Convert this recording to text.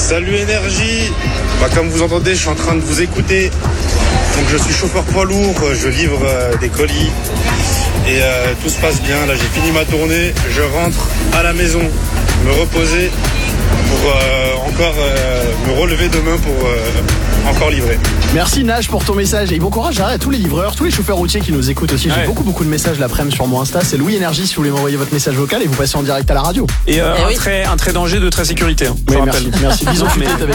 Salut Énergie. Comme vous entendez, je suis en train de vous écouter. Donc je suis chauffeur poids lourd, je livre des colis et tout se passe bien. Là j'ai fini ma tournée, je rentre à la maison, me reposer pour encore me relever demain pour encore livrer. Merci Nage pour ton message et bon courage à tous les livreurs, tous les chauffeurs routiers qui nous écoutent aussi. J'ai beaucoup de messages l'après-midi sur mon Insta. C'est Louis Énergie si vous voulez m'envoyer votre message vocal et vous passez en direct à la radio. Et un trait danger de très sécurité. Oui, merci. Bisous, avec